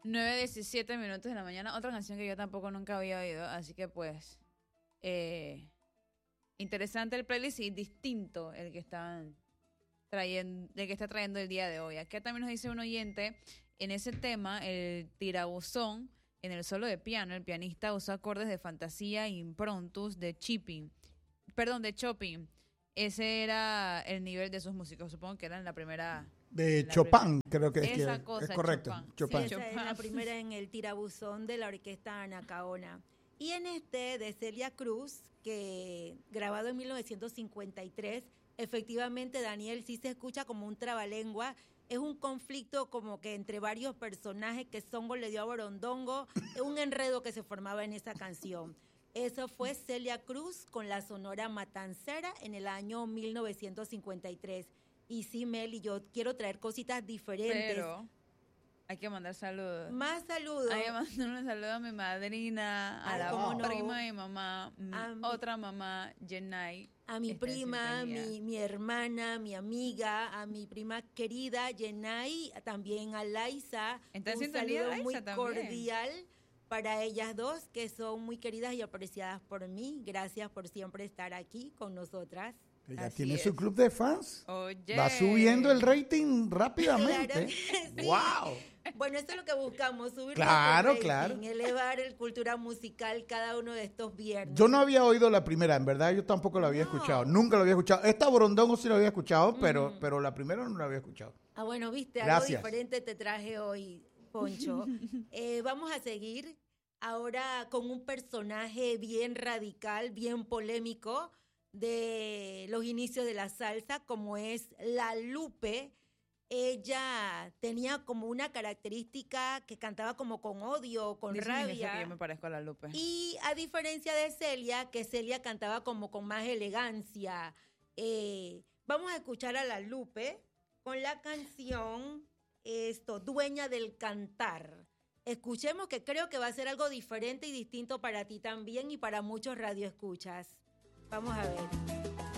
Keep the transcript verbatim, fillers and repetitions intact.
nueve diecisiete minutos de la mañana. Otra canción que yo tampoco nunca había oído, así que pues eh, interesante el playlist y distinto el que están trayendo, el que está trayendo el día de hoy. Acá también nos dice un oyente, en ese tema, el tirabuzón, en el solo de piano, el pianista usó acordes de fantasía improntus de Chopin, perdón, de Chopin. Ese era el nivel de esos músicos, supongo que era en la primera... De la Chopin, primera. creo que es, Esa que cosa, es correcto. Chopin. Chopin. Sí, esa Chopin. es la primera en el tirabuzón de la orquesta Anacaona. Y en este de Celia Cruz, que grabado en mil novecientos cincuenta y tres, efectivamente, Daniel, sí se escucha como un trabalengua. Es un conflicto como que entre varios personajes que Songo le dio a Borondongo, un enredo que se formaba en esa canción. Eso fue Celia Cruz con la Sonora Matancera en el año mil novecientos cincuenta y tres. Y sí, Meli, yo quiero traer cositas diferentes. Pero hay que mandar saludos. Más saludos. Hay que mandar un saludo a mi madrina, a Ay, la cómo no. prima de mi mamá, m- A mi- otra mamá, Jenay. A mi está en prima, sintonía. mi, mi hermana, mi amiga, a mi prima querida Yenay, también a Laisa. ¿Está en un sintonía saludo Laisa muy también? cordial para ellas dos, que son muy queridas y apreciadas por mí. Gracias por siempre estar aquí con nosotras. Ella Así tiene es. su club de fans. Oye. Va subiendo el rating rápidamente. Claro que sí. ¡Wow! Bueno, eso es lo que buscamos, subir Claro, nuestro rating, claro. elevar el cultura musical cada uno de estos viernes. Yo no había oído la primera, en verdad yo tampoco la había No. escuchado. Nunca la había escuchado. Esta Borondongo sí la había escuchado, pero, Ujú. pero la primera no la había escuchado. Ah, bueno, viste, Gracias. algo diferente te traje hoy, Poncho. Eh, vamos a seguir ahora con un personaje bien radical, bien polémico de los inicios de la salsa, como es La Lupe. Ella tenía como una característica que cantaba como con odio, con Dice mi jefe rabia. que yo me parezco a la Lupe. Y a diferencia de Celia, que Celia cantaba como con más elegancia. Eh, vamos a escuchar a La Lupe con la canción esto, Dueña del Cantar. Escuchemos, que creo que va a ser algo diferente y distinto para ti también y para muchos radioescuchas. Vamos a ver.